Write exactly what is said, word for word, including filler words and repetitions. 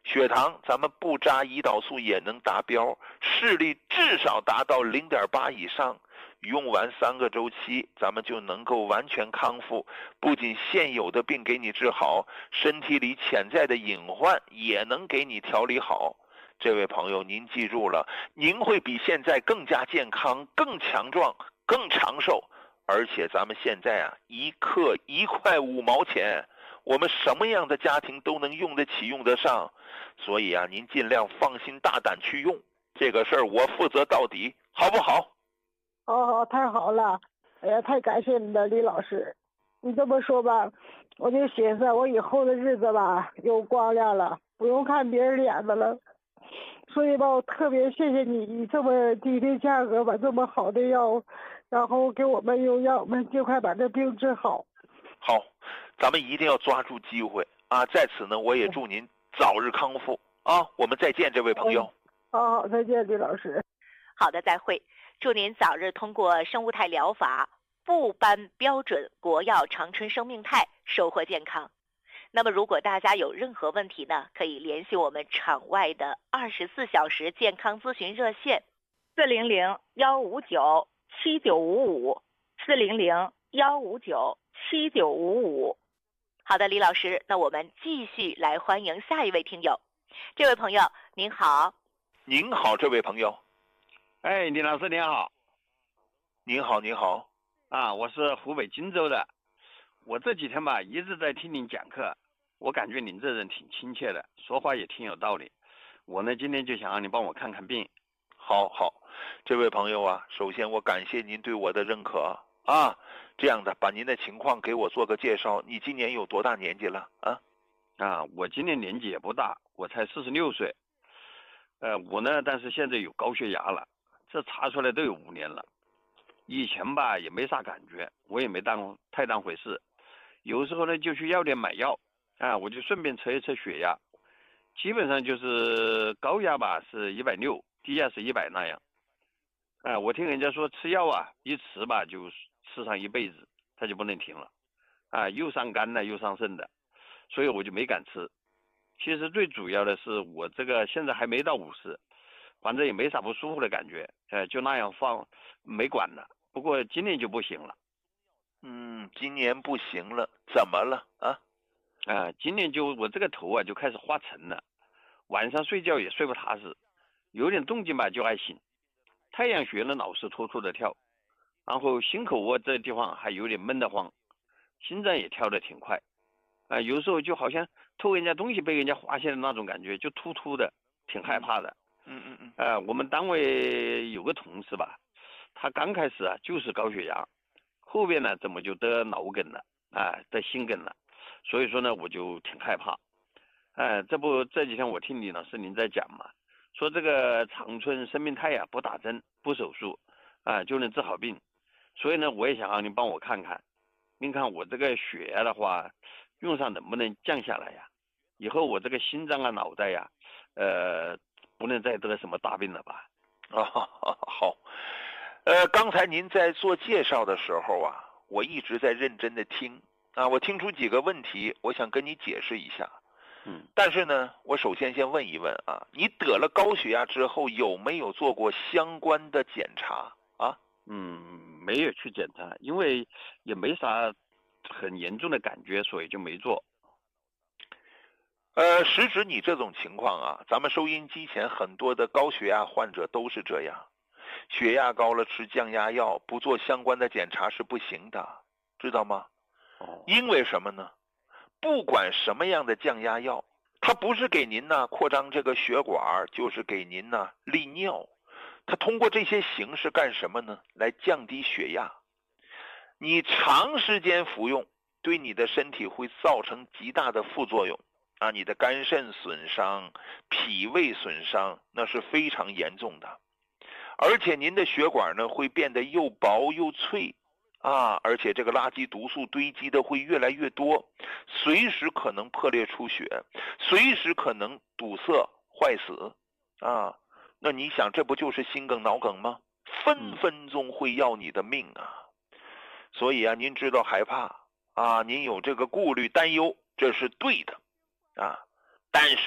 血糖咱们不扎胰岛素也能达标，视力至少达到 零点八 以上，用完三个周期咱们就能够完全康复，不仅现有的病给你治好，身体里潜在的隐患也能给你调理好。这位朋友您记住了，您会比现在更加健康，更强壮，更长寿，而且咱们现在啊一克一块五毛钱，我们什么样的家庭都能用得起用得上，所以啊您尽量放心大胆去用，这个事儿我负责到底，好不好？ 哦，太好了，哎呀，太感谢你了，李老师。你这么说吧，我就寻思我以后的日子吧有光亮了，不用看别人脸子了。所以吧，我特别谢谢你以这么低的价格把这么好的药，然后给我们用，让我们尽快把这病治好。 好，咱们一定要抓住机会啊！在此呢，我也祝您早日康复啊！我们再见，这位朋友。 好好，再见，李老师。 好的，再会。祝您早日通过生物态疗法不颁标准国药长春生命肽收获健康。那么如果大家有任何问题呢，可以联系我们场外的二十四小时健康咨询热线四零零幺五九七九五五四零零幺五九七九五五。好的，李老师，那我们继续来欢迎下一位听友。这位朋友您好。 您好，这位朋友。 哎，李老师您好。 您好，您好。 啊，我是湖北荆州的。我这几天吧一直在听您讲课，我感觉您这人挺亲切的，说话也挺有道理。我呢今天就想让你帮我看看病。 好好，这位朋友啊，首先我感谢您对我的认可啊。这样的，把您的情况给我做个介绍。你今年有多大年纪了啊？ 啊，我今年年纪也不大，我才四十六岁。呃，我呢，但是现在有高血压了，这查出来都有五年了。以前吧也没啥感觉，我也没当太当回事。有时候呢就去药店买药，啊，我就顺便测一测血压，基本上就是高压吧是一百六，低压是一百那样。啊，我听人家说吃药啊，一吃吧就吃上一辈子，他就不能停了，啊，又伤肝的又伤肾的，所以我就没敢吃。其实最主要的是我这个现在还没到五十，反正也没啥不舒服的感觉，呃，就那样放没管了。不过今年就不行了。 嗯，今年不行了，怎么了啊？ 啊，今年就我这个头啊就开始发沉了，晚上睡觉也睡不踏实，有点动静吧就爱醒，太阳穴呢老是突突的跳，然后心口窝这地方还有点闷得慌，心脏也跳得挺快，啊，有时候就好像偷人家东西被人家发现的那种感觉，就突突的，挺害怕的。 嗯嗯嗯。 啊，我们单位有个同事吧，他刚开始啊就是高血压，后边呢怎么就得脑梗了啊，得心梗了，所以说呢我就挺害怕。哎、啊，这不这几天我听李老师您在讲嘛，说这个长春生命肽啊不打针不手术啊就能治好病，所以呢我也想让您帮我看看，您看我这个血压的话用上能不能降下来呀？以后我这个心脏啊脑袋呀，呃不能再得什么大病了吧？ 啊，好。呃，刚才您在做介绍的时候啊，我一直在认真的听啊，我听出几个问题，我想跟你解释一下。 嗯， 但是呢，我首先先问一问啊，你得了高血压之后有没有做过相关的检查啊？ 嗯，没有去检查，因为也没啥很严重的感觉，所以就没做。 呃，实指你这种情况啊，咱们收音机前很多的高血压患者都是这样。血压高了吃降压药，不做相关的检查是不行的，知道吗？因为什么呢？不管什么样的降压药，它不是给您呢扩张这个血管，就是给您呢利尿。它通过这些形式干什么呢？来降低血压。你长时间服用，对你的身体会造成极大的副作用啊！你的肝肾损伤、脾胃损伤，那是非常严重的。而且您的血管呢会变得又薄又脆啊，而且这个垃圾毒素堆积的会越来越多，随时可能破裂出血，随时可能堵塞坏死啊。那你想，这不就是心梗脑梗吗？分分钟会要你的命啊！所以啊，您知道害怕啊，您有这个顾虑担忧，这是对的啊。但是